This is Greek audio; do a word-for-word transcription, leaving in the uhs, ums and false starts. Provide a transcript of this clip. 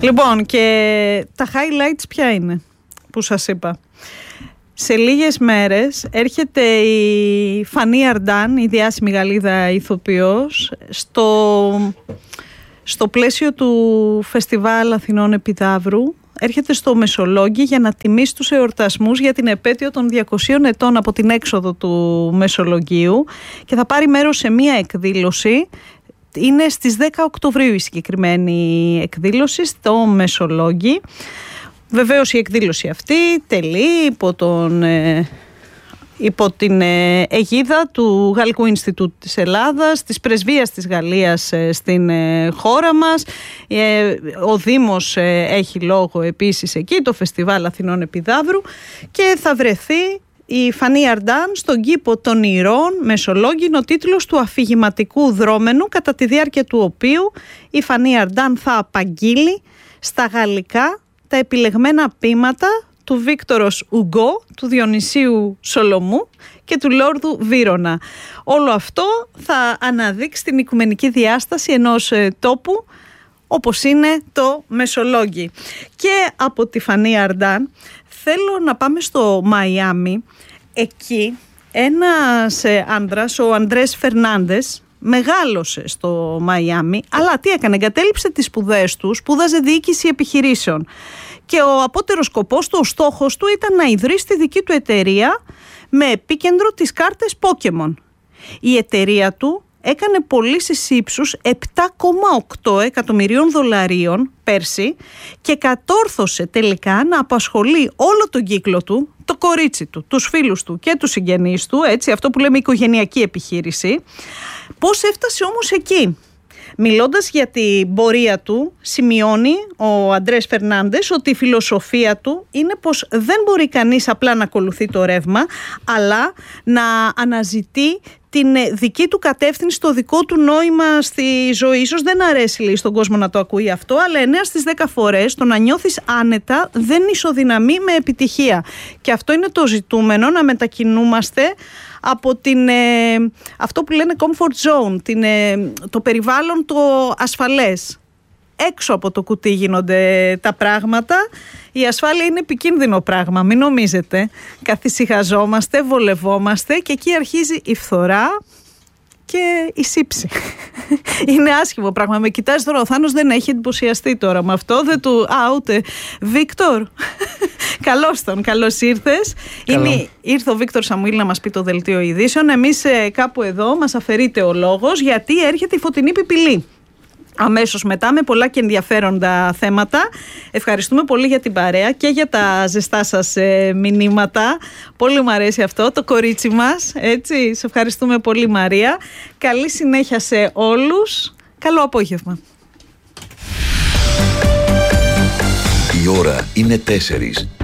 Λοιπόν, και τα highlights ποια είναι που σας είπα? Σε λίγες μέρες έρχεται η Φανή Αρντάν, η διάσημη Γαλλίδα ηθοποιός, στο, στο πλαίσιο του Φεστιβάλ Αθηνών Επιδαύρου. Έρχεται στο Μεσολόγγι για να τιμήσει τους εορτασμούς για την επέτειο των διακοσίων ετών από την έξοδο του Μεσολογγίου και θα πάρει μέρος σε μία εκδήλωση. Είναι στις δέκα Οκτωβρίου η συγκεκριμένη εκδήλωση στο Μεσολόγγι. Βεβαίως η εκδήλωση αυτή τελεί υπό, τον, ε, υπό την ε, αιγίδα του Γαλλικού Ινστιτούτου της Ελλάδας, της Πρεσβείας της Γαλλίας ε, στην ε, χώρα μας. Ε, ο Δήμος ε, έχει λόγο επίσης εκεί, το Φεστιβάλ Αθηνών Επιδαύρου, και θα βρεθεί η Φανή Αρντάν στον κήπο των Ηρών Μεσολόγγι, είναι ο τίτλος του αφηγηματικού δρόμενου, κατά τη διάρκεια του οποίου η Φανή Αρντάν θα απαγγείλει στα γαλλικά τα επιλεγμένα ποίηματα του Βίκτορος Ουγκό, του Διονυσίου Σολομού και του Λόρδου Βύρωνα. Όλο αυτό θα αναδείξει την οικουμενική διάσταση ενός ε, τόπου όπως είναι το Μεσολόγγι. Και από τη Φανή Αρντάν θέλω να πάμε στο Μαϊάμι. Εκεί ένας ε, άντρας, ο Αντρές Φερνάντες, μεγάλωσε στο Μαϊάμι, αλλά τι έκανε? Εγκατέλειψε τις σπουδές του, σπούδαζε διοίκηση επιχειρήσεων. Και ο απότερος σκοπός του, ο στόχος του ήταν να ιδρύσει τη δική του εταιρεία με επίκεντρο τις κάρτες Pokémon. Η εταιρεία του έκανε πωλήσεις ύψους επτά κόμμα οκτώ εκατομμυρίων δολαρίων πέρσι και κατόρθωσε τελικά να απασχολεί όλο τον κύκλο του, το κορίτσι του, τους φίλους του και τους συγγενείς του, έτσι, αυτό που λέμε οικογενειακή επιχείρηση. Πώς έφτασε όμως εκεί? Μιλώντας για την πορεία του, σημειώνει ο Αντρές Φερνάντες ότι η φιλοσοφία του είναι πως δεν μπορεί κανείς απλά να ακολουθεί το ρεύμα, αλλά να αναζητεί την δική του κατεύθυνση, το δικό του νόημα στη ζωή. Ίσως δεν αρέσει, λέει, στον κόσμο να το ακούει αυτό, αλλά εννέα στις δέκα φορές το να νιώθεις άνετα δεν ισοδυναμεί με επιτυχία. Και αυτό είναι το ζητούμενο, να μετακινούμαστε από την, ε, αυτό που λένε comfort zone, την, ε, το περιβάλλον το ασφαλές. Έξω από το κουτί γίνονται τα πράγματα. Η ασφάλεια είναι επικίνδυνο πράγμα, μην νομίζετε. Καθησυχαζόμαστε, βολευόμαστε και εκεί αρχίζει η φθορά και η σύψη. Είναι άσχημο πράγμα. Με κοιτάζει τώρα ο Θάνος, δεν έχει εντυπωσιαστεί τώρα με αυτό. Δεν του... Α, ούτε. Βίκτορ, καλώς τον, καλώς ήρθες. Είναι... Ήρθε ο Βίκτορ Σαμουήλ να μας πει το δελτίο ειδήσεων. Εμείς ε, κάπου εδώ μας αφαιρείται ο λόγος, γιατί έρχεται η Φωτεινή Πιπιλή αμέσως μετά με πολλά και ενδιαφέροντα θέματα. Ευχαριστούμε πολύ για την παρέα και για τα ζεστά σας ε, μηνύματα. Πολύ μου αρέσει αυτό, το κορίτσι μας, έτσι. Σε ευχαριστούμε πολύ, Μαρία. Καλή συνέχεια σε όλους. Καλό απόγευμα. Η ώρα είναι τέσσερις.